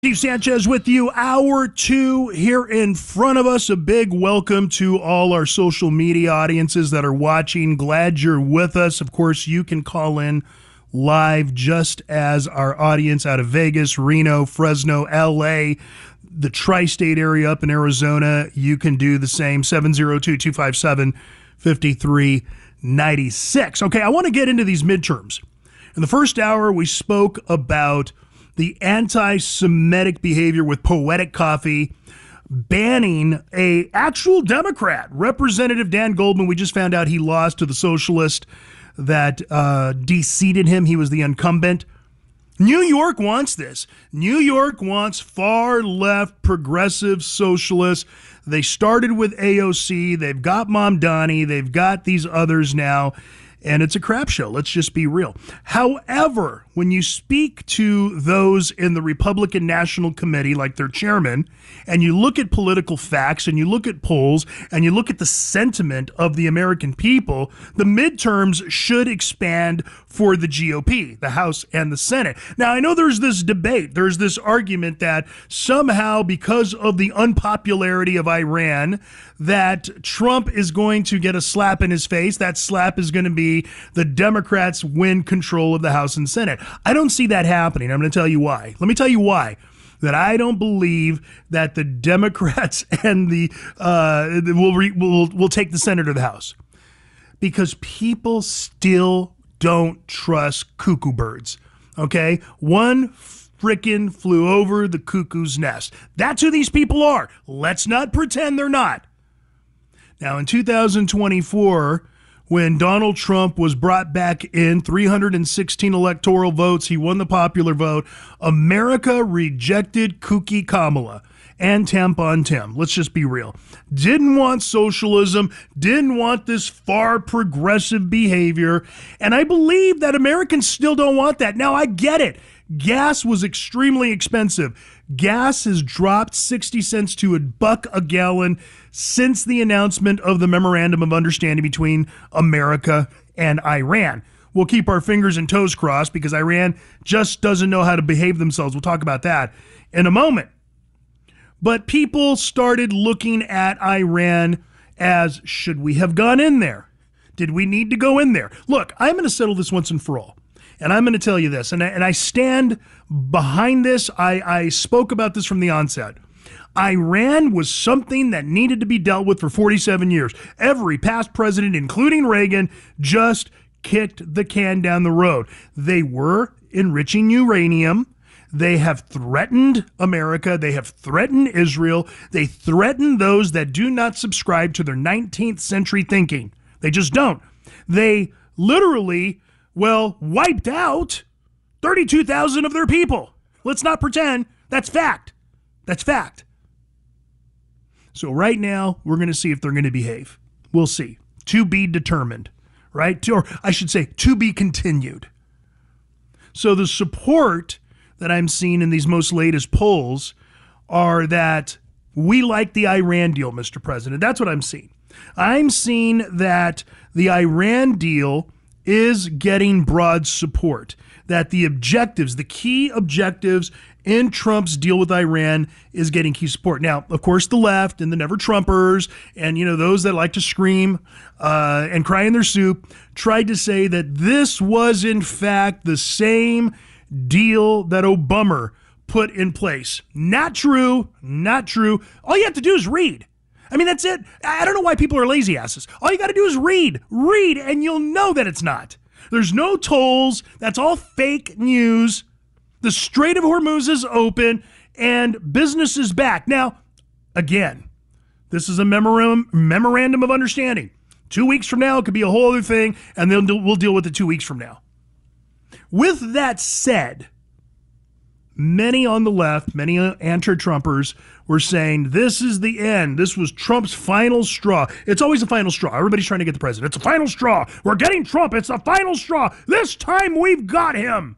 Steve Sanchez with you, hour two here in front of us. A big welcome to all our social media audiences that are watching. Glad you're with us. Of course, you can call in live just as our audience out of Vegas, Reno, Fresno, LA, the tri-state area up in Arizona. You can do the same, 702-257-5396. Okay, I want to get into these midterms. In the first hour, we spoke about the anti-Semitic behavior with Poetic Coffee, banning a actual Democrat, Representative Dan Goldman. We just found out he lost to the socialist that de-seated him. He was the incumbent. New York wants this. New York wants far-left progressive socialists. They started with AOC. They've got Mamdani. They've got these others now. And it's a crap show. Let's just be real. However, when you speak to those in the Republican National Committee, like their chairman, and you look at political facts and you look at polls and you look at the sentiment of the American people, the midterms should expand for the GOP, the House and the Senate. Now, I know there's this debate. There's this argument that somehow because of the unpopularity of Iran, that Trump is going to get a slap in his face. That slap is going to be the Democrats win control of the House and Senate. I don't see that happening. I'm going to tell you why. Let me tell you why. That I don't believe that the Democrats and the will take the Senate or the House, because people still don't trust cuckoo birds. Okay, one frickin' flew over the cuckoo's nest. That's who these people are. Let's not pretend they're not. Now, in 2024, when Donald Trump was brought back in, 316 electoral votes, he won the popular vote, America rejected kooky Kamala and Tampon Tim. Let's just be real. Didn't want socialism, didn't want this far progressive behavior, and I believe that Americans still don't want that. Now, I get it. Gas was extremely expensive. Gas has dropped 60 cents to $1 a gallon since the announcement of the Memorandum of Understanding between America and Iran. We'll keep our fingers and toes crossed because Iran just doesn't know how to behave themselves. We'll talk about that in a moment. But people started looking at Iran as, should we have gone in there? Did we need to go in there? Look, I'm going to settle this once and for all. And I'm going to tell you this, and I stand behind this. I spoke about this from the onset. Iran was something that needed to be dealt with for 47 years. Every past president, including Reagan, just kicked the can down the road. They were enriching uranium. They have threatened America. They have threatened Israel. They threaten those that do not subscribe to their 19th century thinking. They just don't. They literally wiped out 32,000 of their people. Let's not pretend. That's fact. That's fact. So right now, we're going to see if they're going to behave. We'll see. To be determined, right? Or I should say, to be continued. So the support that I'm seeing in these most latest polls are that we like the Iran deal, Mr. President. That's what I'm seeing. I'm seeing that the Iran deal is getting broad support, that the objectives, the key objectives in Trump's deal with Iran is getting key support. Now, of course, the left and the never-Trumpers and, those that like to scream and cry in their soup tried to say that this was, in fact, the same deal that Obama put in place. Not true. Not true. All you have to do is read. I mean, that's it. I don't know why people are lazy asses. All you got to do is read, and you'll know that it's not. There's no tolls. That's all fake news. The Strait of Hormuz is open, and business is back. Now, again, this is a memorandum of understanding. 2 weeks from now, it could be a whole other thing, and then we'll deal with it 2 weeks from now. With that said, many on the left, many anti-Trumpers were saying this is the end. This was Trump's final straw. It's always a final straw. Everybody's trying to get the president. It's a final straw. We're getting Trump. It's a final straw. This time we've got him.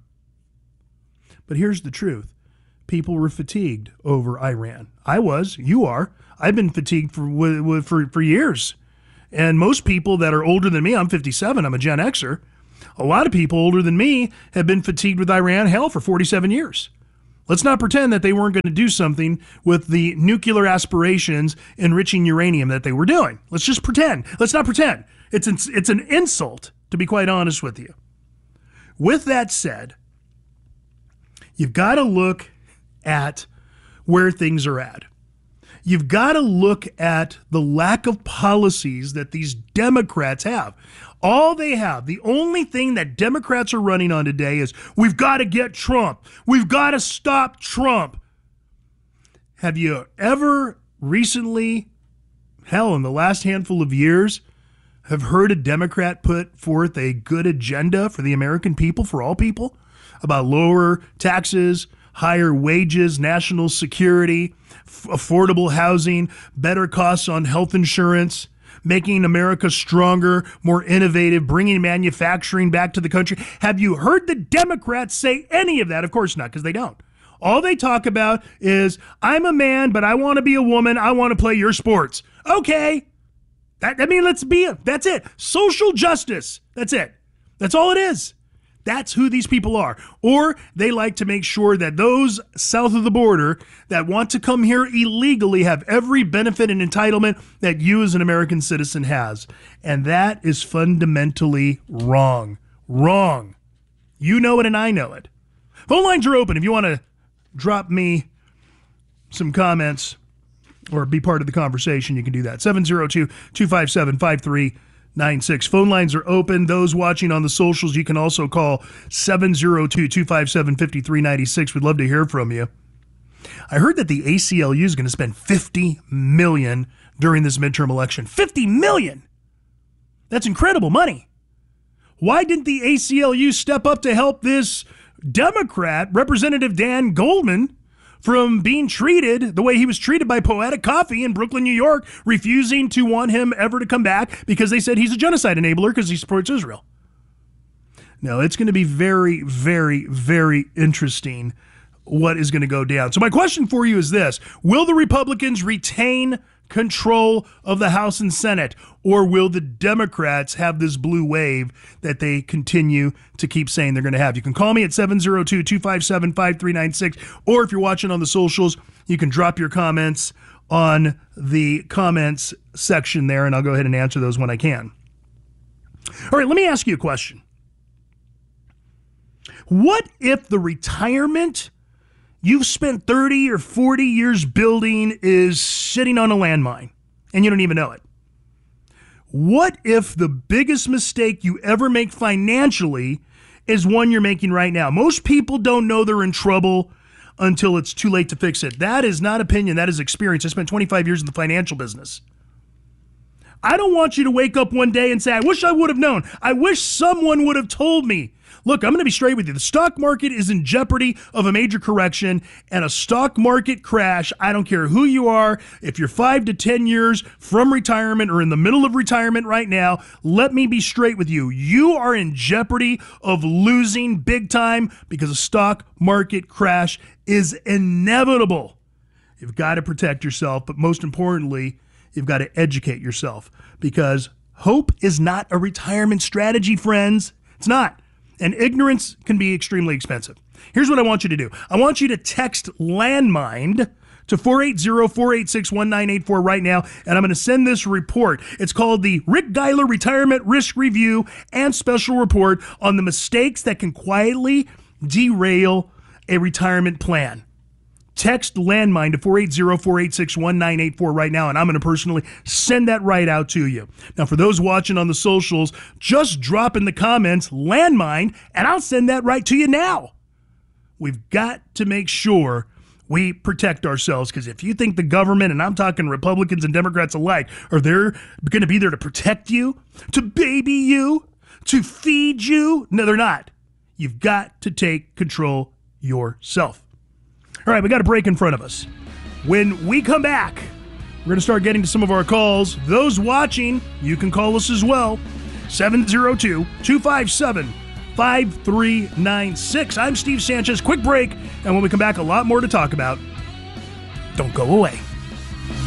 But here's the truth. People were fatigued over Iran. I was. You are. I've been fatigued for years. And most people that are older than me, I'm 57, I'm a Gen Xer. A lot of people older than me have been fatigued with Iran, hell, for 47 years. Let's not pretend that they weren't going to do something with the nuclear aspirations enriching uranium that they were doing. Let's just pretend. Let's not pretend. It's an insult, to be quite honest with you. With that said, you've got to look at where things are at. You've got to look at the lack of policies that these Democrats have. All they have, the only thing that Democrats are running on today is, we've got to get Trump. We've got to stop Trump. Have you ever recently, hell, in the last handful of years, have heard a Democrat put forth a good agenda for the American people, for all people, about lower taxes, higher wages, national security, affordable housing, better costs on health insurance, making America stronger, more innovative, bringing manufacturing back to the country? Have you heard the Democrats say any of that? Of course not, because they don't. All they talk about is, I'm a man, but I want to be a woman. I want to play your sports. Okay. That's it. Social justice. That's it. That's all it is. That's who these people are. Or they like to make sure that those south of the border that want to come here illegally have every benefit and entitlement that you as an American citizen has. And that is fundamentally wrong. Wrong. You know it and I know it. Phone lines are open if you want to drop me some comments or be part of the conversation. You can do that. 702-257-5396. Phone lines are open. Those watching on the socials, you can also call 702-257-5396. We'd love to hear from you. I heard that the ACLU is going to spend $50 million during this midterm election. $50 million! That's incredible money. Why didn't the ACLU step up to help this Democrat, Representative Dan Goldman, from being treated the way he was treated by Poetic Coffee in Brooklyn, New York, refusing to want him ever to come back because they said he's a genocide enabler because he supports Israel? No, it's going to be very, very, very interesting what is going to go down. So my question for you is this: will the Republicans retain control of the House and Senate, or will the Democrats have this blue wave that they continue to keep saying they're going to have? You can call me at 702-257-5396, or if you're watching on the socials, you can drop your comments on the comments section there, and I'll go ahead and answer those when I can. All right, let me ask you a question. What if the retirement you've spent 30 or 40 years building is sitting on a landmine and you don't even know it? What if the biggest mistake you ever make financially is one you're making right now? Most people don't know they're in trouble until it's too late to fix it. That is not opinion. That is experience. I spent 25 years in the financial business. I don't want you to wake up one day and say, I wish I would have known. I wish someone would have told me. Look, I'm going to be straight with you. The stock market is in jeopardy of a major correction, and a stock market crash, I don't care who you are, if you're 5 to 10 years from retirement or in the middle of retirement right now, let me be straight with you. You are in jeopardy of losing big time because a stock market crash is inevitable. You've got to protect yourself, but most importantly, you've got to educate yourself, because hope is not a retirement strategy, friends. It's not. And ignorance can be extremely expensive. Here's what I want you to do. I want you to text landmine to 480-486-1984 right now, and I'm going to send this report. It's called the Rick Geiler Retirement Risk Review and Special Report on the mistakes that can quietly derail a retirement plan. Text landmine to 480-486-1984 right now, and I'm going to personally send that right out to you. Now, for those watching on the socials, just drop in the comments landmine, and I'll send that right to you now. We've got to make sure we protect ourselves, because if you think the government, and I'm talking Republicans and Democrats alike, are there going to be there to protect you, to baby you, to feed you, no, they're not. You've got to take control yourself. All right, we got a break in front of us. When we come back, we're going to start getting to some of our calls. Those watching, you can call us as well. 702-257-5396. I'm Steve Sanchez. Quick break, and when we come back, a lot more to talk about. Don't go away.